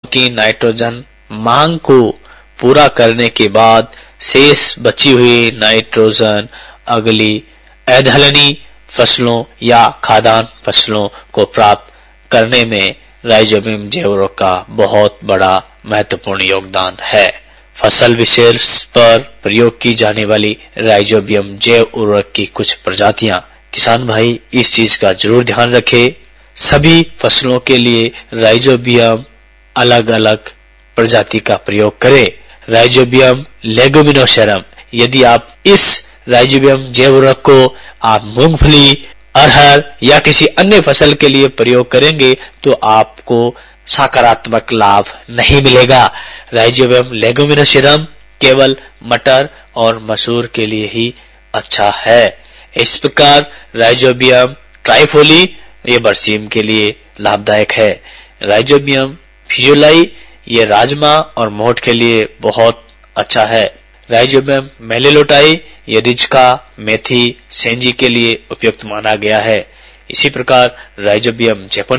की नाइट्रोजन मांग को पूरा करने के बाद शेष बची हुई नाइट्रोजन अगली एदहलनी फसलों या खाद्यान्न फसलों को प्राप्त करने में राइजोबियम जैव उर्वरक का बहुत बड़ा महत्वपूर्ण योगदान है। फसल विशेष पर प्रयोग की जाने वाली राइजोबियम जैव उर्वरक की कुछ प्रजातियां, किसान भाई इस चीज का जरूर ध्यान रखें। सभी फसलों के लिए राइजोबियम अलग अलग प्रजाति का प्रयोग करें। राइजोबियम लेगुमिनोसेरम, यदि आप इस राइजोबियम जैव उर्वरक को आप मूंगफली, अरहर या किसी अन्य फसल के लिए प्रयोग करेंगे तो आपको सकारात्मक लाभ नहीं मिलेगा। राइजोबियम लेगुमिनोसेरम केवल मटर और मसूर के लिए ही अच्छा है। इस प्रकार राइजोबियम ट्राइफोली ये बरसीम के लिए लाभदायक है। राइजोबियम फिजुलाई ये राजमा और मोठ के लिए बहुत अच्छा है। राइजोबियम मेलिलोटाई ये रिजका, मेथी, सेंजी के लिए उपयुक्त माना गया है। इसी प्रकार राइजोबियम जैपोनिका